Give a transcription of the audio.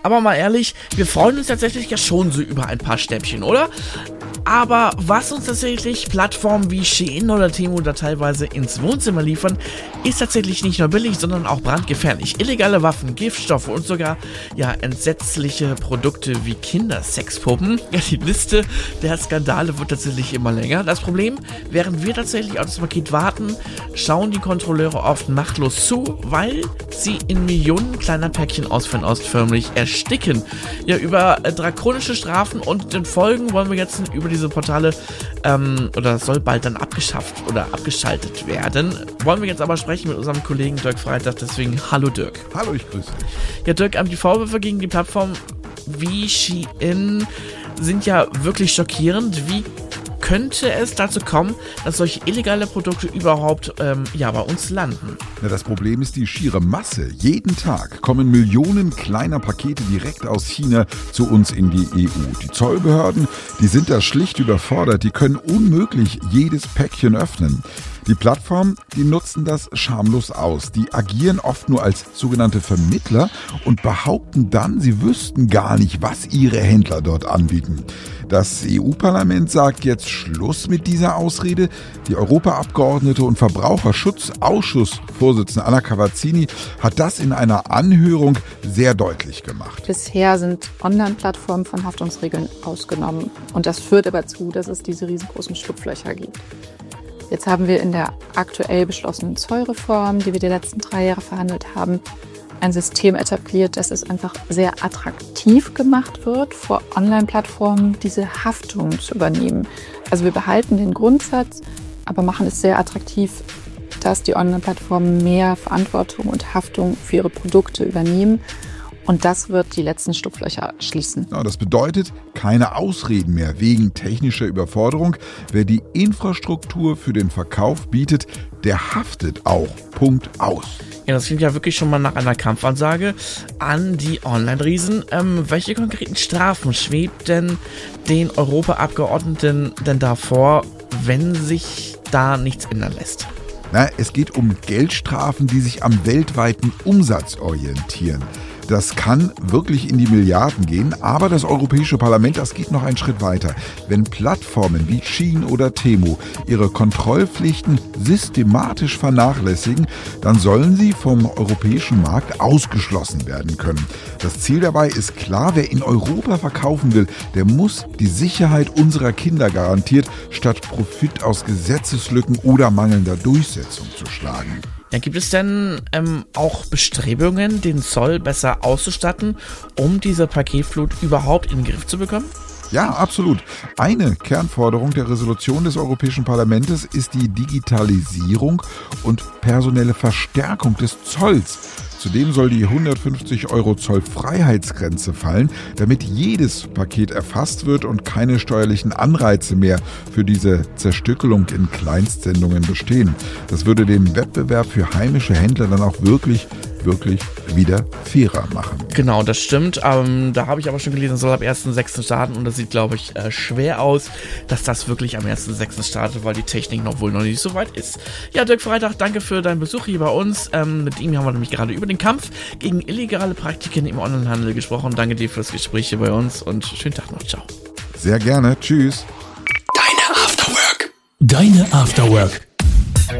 Aber mal ehrlich, wir freuen uns tatsächlich ja schon so über ein paar Schnäppchen, oder? Aber was uns tatsächlich Plattformen wie Shein oder Temu da teilweise ins Wohnzimmer liefern, ist tatsächlich nicht nur billig, sondern auch brandgefährlich. Illegale Waffen, Giftstoffe und sogar entsetzliche Produkte wie Kindersexpuppen. Ja, die Liste der Skandale wird tatsächlich immer länger. Das Problem, während wir tatsächlich auf das Paket warten, schauen die Kontrolleure oft machtlos zu, weil sie in Millionen kleiner Päckchen aus Fernost förmlich ersticken. Ja, über drakonische Strafen und den Folgen wollen wir jetzt über diese Portale, oder soll bald dann abgeschafft oder abgeschaltet werden. Wollen wir jetzt aber sprechen mit unserem Kollegen Dirk Freitag, deswegen hallo Dirk. Hallo, ich grüße dich. Ja Dirk, die Vorwürfe gegen die Plattform wie Shein sind ja wirklich schockierend. Wie könnte es dazu kommen, dass solche illegale Produkte überhaupt bei uns landen? Na, das Problem ist die schiere Masse. Jeden Tag kommen Millionen kleiner Pakete direkt aus China zu uns in die EU. Die Zollbehörden, die sind da schlicht überfordert. Die können unmöglich jedes Päckchen öffnen. Die Plattformen, die nutzen das schamlos aus. Die agieren oft nur als sogenannte Vermittler und behaupten dann, sie wüssten gar nicht, was ihre Händler dort anbieten. Das EU-Parlament sagt jetzt Schluss mit dieser Ausrede. Die Europaabgeordnete und Verbraucherschutzausschussvorsitzende Anna Cavazzini hat das in einer Anhörung sehr deutlich gemacht. Bisher sind Online-Plattformen von Haftungsregeln ausgenommen. Und das führt aber zu, dass es diese riesengroßen Schlupflöcher gibt. Jetzt haben wir in der aktuell beschlossenen Zollreform, die wir die letzten 3 Jahre verhandelt haben, ein System etabliert, dass es einfach sehr attraktiv gemacht wird, vor Online-Plattformen diese Haftung zu übernehmen. Also wir behalten den Grundsatz, aber machen es sehr attraktiv, dass die Online-Plattformen mehr Verantwortung und Haftung für ihre Produkte übernehmen. Und das wird die letzten Schlupflöcher schließen. Ja, das bedeutet keine Ausreden mehr wegen technischer Überforderung. Wer die Infrastruktur für den Verkauf bietet, der haftet auch. Punkt aus. Ja, das klingt ja wirklich schon mal nach einer Kampfansage an die Online-Riesen. Welche konkreten Strafen schwebt denn den Europaabgeordneten denn davor, wenn sich da nichts ändern lässt? Na, es geht um Geldstrafen, die sich am weltweiten Umsatz orientieren. Das kann wirklich in die Milliarden gehen, aber das Europäische Parlament, das geht noch einen Schritt weiter. Wenn Plattformen wie Shein oder Temu ihre Kontrollpflichten systematisch vernachlässigen, dann sollen sie vom europäischen Markt ausgeschlossen werden können. Das Ziel dabei ist klar, wer in Europa verkaufen will, der muss die Sicherheit unserer Kinder garantiert, statt Profit aus Gesetzeslücken oder mangelnder Durchsetzung zu schlagen. Ja, gibt es denn auch Bestrebungen, den Zoll besser auszustatten, um diese Paketflut überhaupt in den Griff zu bekommen? Ja, absolut. Eine Kernforderung der Resolution des Europäischen Parlaments ist die Digitalisierung und personelle Verstärkung des Zolls. Zudem soll die 150 € Zollfreiheitsgrenze fallen, damit jedes Paket erfasst wird und keine steuerlichen Anreize mehr für diese Zerstückelung in Kleinstsendungen bestehen. Das würde den Wettbewerb für heimische Händler dann auch wirklich wieder fairer machen. Genau, das stimmt. Da habe ich aber schon gelesen, es soll ab 1.6. starten und das sieht, glaube ich, schwer aus, dass das wirklich am 1.6. startet, weil die Technik noch nicht so weit ist. Ja, Dirk Freitag, danke für deinen Besuch hier bei uns. Mit ihm haben wir nämlich gerade über den Kampf gegen illegale Praktiken im Onlinehandel gesprochen. Danke dir für das Gespräch hier bei uns und schönen Tag noch. Ciao. Sehr gerne. Tschüss. Deine Afterwork.